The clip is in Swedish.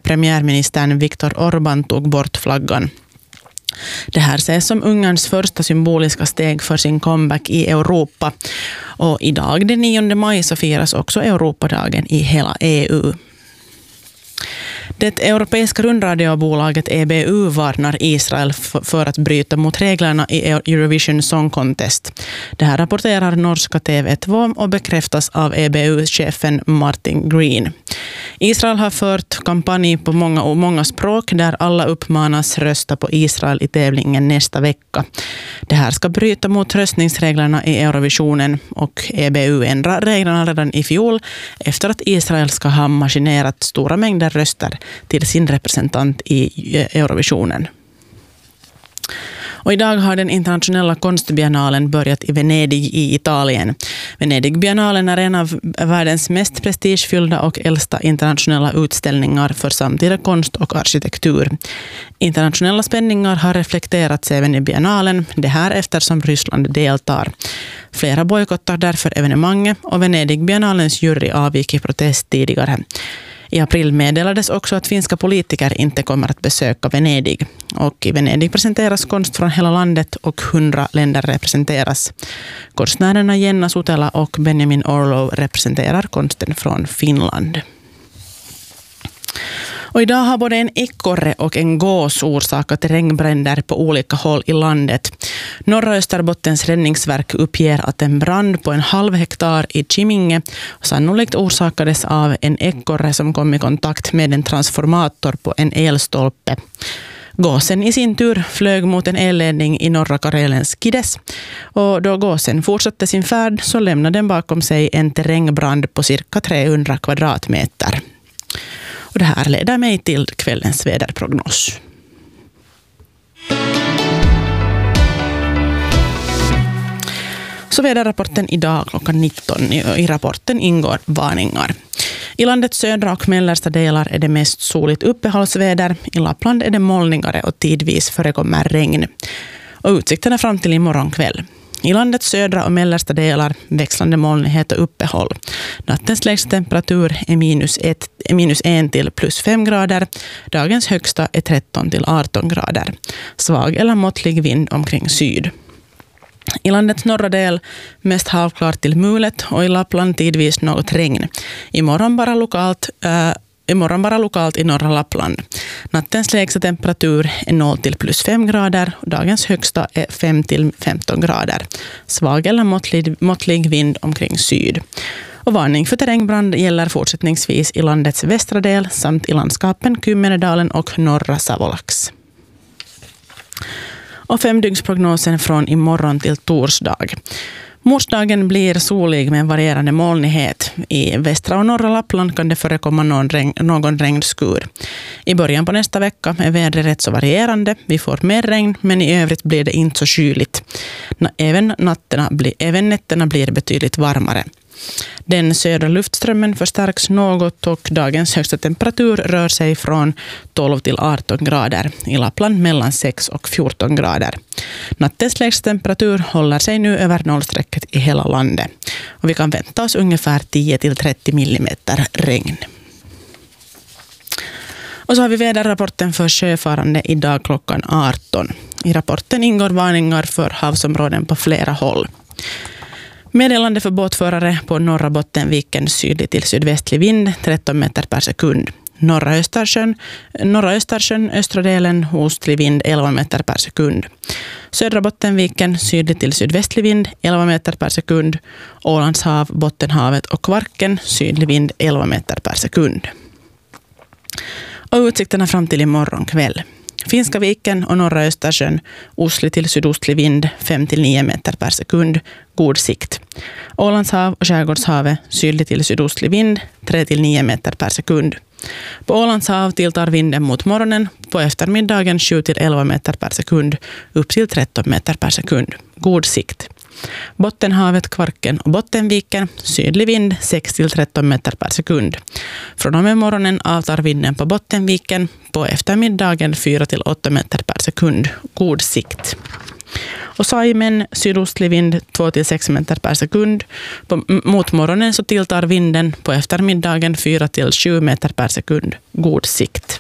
premiärministern Viktor Orbán tog bort flaggan. Det här ses som Ungerns första symboliska steg för sin comeback i Europa. Och idag den 9 maj så firas också Europadagen i hela EU. Det europeiska rundradiobolaget EBU varnar Israel för att bryta mot reglerna i Eurovision Song Contest. Det här rapporterar norska TV2 och bekräftas av EBU-chefen Martin Green. Israel har fört kampanj på många språk där alla uppmanas rösta på Israel i tävlingen nästa vecka. Det här ska bryta mot röstningsreglerna i Eurovisionen och EBU ändrar reglerna redan i fjol efter att Israel ska ha maskinerat stora mängder röster till sin representant i Eurovisionen. Och idag har den internationella konstbiennalen börjat i Venedig i Italien. Venedigbiennalen är en av världens mest prestigefyllda och äldsta internationella utställningar för samtida konst och arkitektur. Internationella spänningar har reflekterats även i biennalen, det här eftersom Ryssland deltar. Flera bojkottar därför evenemanget och Venedigbiennalens jury avgick i protest tidigare. I april meddelades också att finska politiker inte kommer att besöka Venedig. Och i Venedig presenteras konst från hela landet och 100 länder representeras. Konstnärerna Jenna Sutela och Benjamin Orlov representerar konsten från Finland. Och idag har både en ekorre och en gås orsakat regnbränder på olika håll i landet. Norra Österbottens räddningsverk uppger att en brand på 0,5 hektar i Kiminge sannolikt orsakades av en ekorre som kom i kontakt med en transformator på en elstolpe. Gåsen i sin tur flög mot en elledning i norra Karelens Kides och då gåsen fortsatte sin färd så lämnade den bakom sig en terrängbrand på cirka 300 kvadratmeter. Och det här leder mig till kvällens väderprognos. Så väderrapporten idag klockan 19. I rapporten ingår varningar. I landets södra och mellersta delar är det mest soligt uppehållsväder. I Lappland är det molnigare och tidvis förekommer regn. Och utsikterna fram till imorgon kväll. I landets södra och mellersta delar växlande molnighet och uppehåll. Nattens lägsta temperatur är minus 1 till plus 5 grader. Dagens högsta är 13 till 18 grader. Svag eller måttlig vind omkring syd. I landets norra del mest halvklart till mulet och i Lappland tidvis något regn. Imorgon bara lokalt i norra Lappland. Nattens lägsta temperatur är 0 till plus 5 grader och dagens högsta är 5 till 15 grader. Svag eller måttlig vind omkring syd. Och varning för terrängbrand gäller fortsättningsvis i landets västra del samt i landskapen Kymmenedalen och norra Savolax. Och 5-dygnsprognosen från imorgon till torsdag. Morsdagen blir solig med varierande molnighet. I västra och norra Lappland kan det förekomma någon regnskur. I början på nästa vecka är vädret rätt så varierande. Vi får mer regn men i övrigt blir det inte så kyligt. Även nätterna blir betydligt varmare. Den södra luftströmmen förstärks något och dagens högsta temperatur rör sig från 12 till 18 grader. I Lappland mellan 6 och 14 grader. Nattens lägsta temperatur håller sig nu över nollstrecket i hela landet. Och vi kan vänta oss ungefär 10 till 30 millimeter regn. Och så har vi väderrapporten för sjöfarande idag klockan 18. I rapporten ingår varningar för havsområden på flera håll. Meddelande för båtförare på norra Bottenviken sydlig till sydvästlig vind 13 meter per sekund. Norra Östersjön, östra delen ostlig vind 11 meter per sekund. Södra Bottenviken sydlig till sydvästlig vind 11 meter per sekund. Ålandshav, Bottenhavet och Kvarken sydlig vind 11 meter per sekund. Och utsikterna fram till imorgon kväll. Finska viken och norra Östersjön, ostlig till sydostlig vind 5-9 meter per sekund, god sikt. Ålandshav och Skärgårdshavet, sydlig till sydostlig vind 3-9 meter per sekund. På Ålandshav tilltar vinden mot morgonen, på eftermiddagen 7-11 meter per sekund, upp till 13 meter per sekund, god sikt. Bottenhavet, Kvarken och Bottenviken, sydlig vind 6-13 meter per sekund. Från och med morgonen avtar vinden på Bottenviken, på eftermiddagen 4-8 meter per sekund, god sikt. Och Saimen, sydostlig vind 2-6 meter per sekund. Mot morgonen så tilltar vinden, på eftermiddagen 4-7 meter per sekund, god sikt.